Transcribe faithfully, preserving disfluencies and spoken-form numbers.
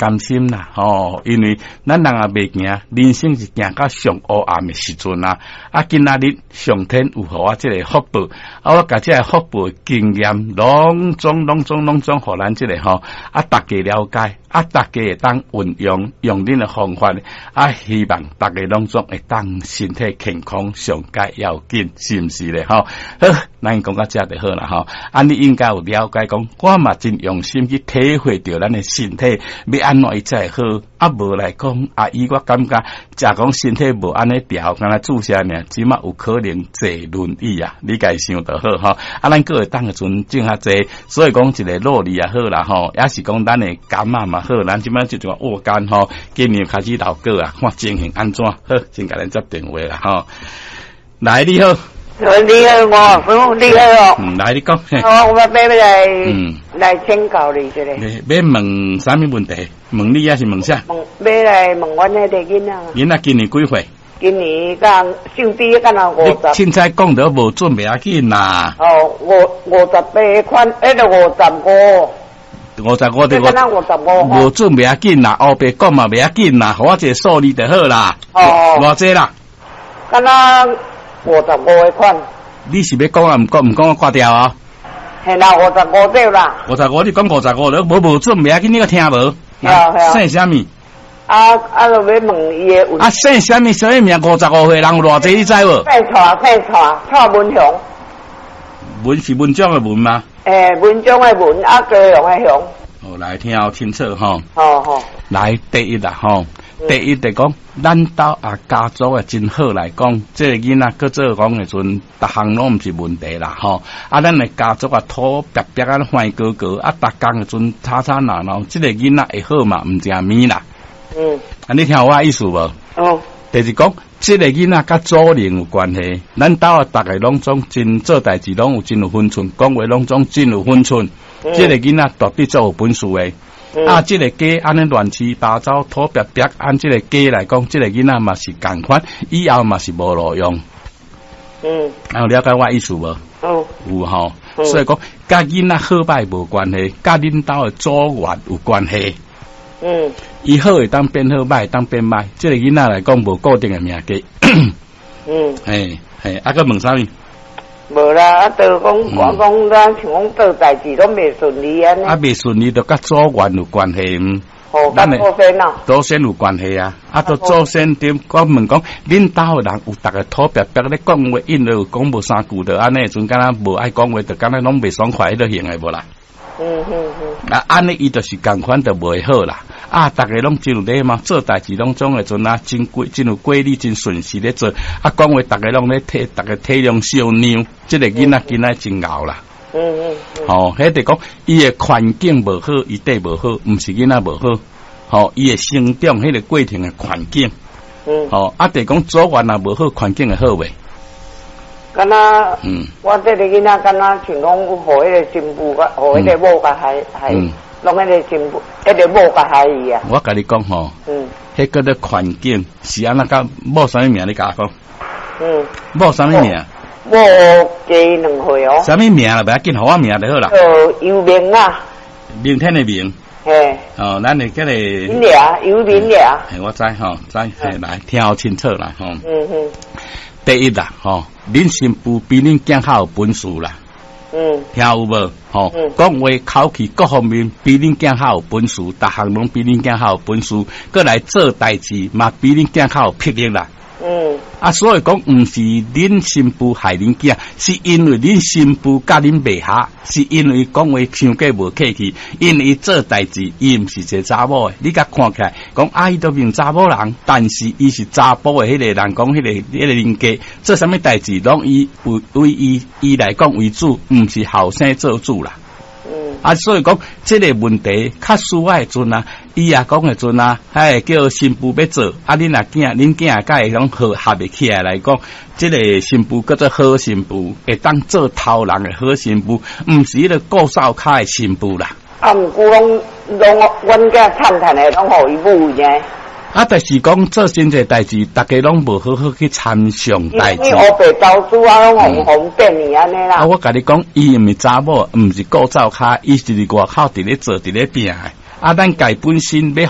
甘心啦，吼，因为咱人也未行，人生是行到上黑暗的时阵啊，啊，今仔日上天有互我这个福报，啊，我甲这个福报的经验，拢总拢总拢总，互咱这个吼，啊，大家了解，啊，大家会当运用用恁的方法，啊，希望大家拢总会当身体健康上界要紧，是毋是咧？吼，好，咱讲到这就好啦，吼，啊，你应该有了解讲，我嘛真用心去体会着咱的身体要安怎伊才好，啊，无来讲，啊，伊我感觉，假讲身体无安尼调，敢若注射呢，即码有可能坐轮椅啊，你家想得好吼，啊，咱个会当个阵种较济，所以讲一个努力也好啦，吼，也是讲咱的肝啊嘛好，咱即摆就种握肝吼，今年开始老过啊，看情形安怎，好，先甲咱接电话啦，吼，来你好。 你好，我你好哦。 嗯，来你讲。 哦，我要来，嗯，来请教你一下。 要问啥物问题？问你还是问啥？ 问，要来问阮迄个囡仔。 囡仔今年几岁？ 今年刚上低敢若五十。 你凊彩讲得无准备要紧啦。 哦，五五十八款，迄个五十五。 五十五的我。五十五。 无准备要紧啦，后壁讲嘛袂要紧啦，互我一个数字就好啦。 哦。 偌济啦？ 敢若。五十五的款， 你是要讲啊？唔讲唔讲我挂掉啊？ 系啦，五十五对啦。 五十五你讲五十五了，无无准备啊？紧你个听无？ 系啊系啊。 姓啥物？ 啊啊！就要问伊的。 啊，姓啥物？啥物名？五十五岁人有偌济，你知无？ 姓蔡，姓蔡，蔡文祥。 文是文章的文吗？ 诶，文章的文，啊，高雄的雄。 好，来听好清楚吼。 好好。来， 第一啦吼。第一就讲，咱兜啊家族啊真好来讲，这个囡仔搁做讲的阵，逐项拢毋是问题啦吼。啊，咱的家族啊土白白啊欢高高，啊，逐工的阵吵吵闹闹，这个囡仔会好嘛？毋食面啦。嗯。啊，你听我意思无？哦。就是讲，这个囡仔甲祖灵有关系。咱兜啊逐个拢总真做代志拢有真有分寸，讲话拢总真有分寸。嗯。这个囡仔绝对做有本事的。嗯、啊，这个家安尼乱七八糟、土白白，按这个家来讲，这个囡仔嘛是共款，以后嘛是无路用。嗯，有了解我意思无？哦，有吼。嗯、所以讲，甲囡仔好歹无关系，甲恁兜的祖源有关系。嗯，伊好会当变好，歹会当变歹。这个囡仔来讲，无固定的命格。嗯，嘿，嘿，啊，个问啥物？ 无啦，啊，就讲我讲咱像讲做代志拢未顺利安尼。 啊，未顺利，就甲祖源有关系。 哦，甲祖先啊。 祖先有关系啊，啊，都祖先点？我问讲，恁兜的人有逐个土白白咧讲话，因为有讲无三句的安尼，阵敢若无爱讲话，就敢若拢未爽快，迄个行的无啦。嗯嗯嗯。啊，安尼伊就是共款就袂好啦。啊，逐个拢真有礼貌，做代志拢总会阵啊，真规真有规律，真顺势咧做。啊，讲话逐个拢咧体，逐个体谅小妞，即个囡仔囡仔真敖啦。嗯嗯。吼，迄就讲伊诶环境无好，伊底无好，毋是囡仔无好。吼，伊诶成长迄个过程诶环境。嗯。吼，啊，就讲祖源也无好，环境会好袂？ 敢若，嗯，我这个囡仔敢若像讲有互迄个新妇甲，互迄个某甲害害。拢迄个新妇，迄个某甲害伊啊。 我甲你讲吼，嗯，迄个咧环境是安那甲某啥物名？你甲我讲。嗯。某啥物名？ 某加两岁哦。 啥物名啦？袂要紧，互我名就好啦。 呃，游明啊。 明天的明。 嘿。 哦，咱的这个。 明俩，游明俩。 嘿，我知吼，知，嘿，来听好清楚啦，吼。嗯嗯。第一啦，吼，恁新妇比恁囝较有本事啦。嗯，听有无？吼，讲话口气各方面比恁囝较有本事，逐项拢比恁囝较有本事，过来做代志嘛比恁囝较有魄力啦。嗯，啊，所以讲毋是恁新妇害恁囝，是因为恁新妇甲恁袂合，是因为讲话伤过无客气，因为伊做代志伊毋是一个查某诶，你甲看起来讲啊，伊都变查某人，但是伊是查甫诶，迄个人讲迄个迄个人格做啥物代志，拢以为为伊伊来讲为主，毋是后生做主啦。嗯，啊，所以讲这个问题较需要诶阵啊，伊也讲诶阵啊，哎，叫新妇要做，啊，恁若囝，恁囝也甲会拢合合袂起来来讲，这个新妇叫做好新妇，会当做头人诶好新妇，毋是迄个顾灶骹诶新妇啦。 啊，毋过拢拢阮囝惨惨诶，拢互伊母呢。 啊，但是讲做真侪代志，大家拢无好好去参详代志。 伊黑白投资啊，拢红红变去安尼啦。 啊，我甲你讲，伊毋是查某，毋是顾灶骹，伊是伫外口伫咧做，伫咧拼。啊，咱家本身要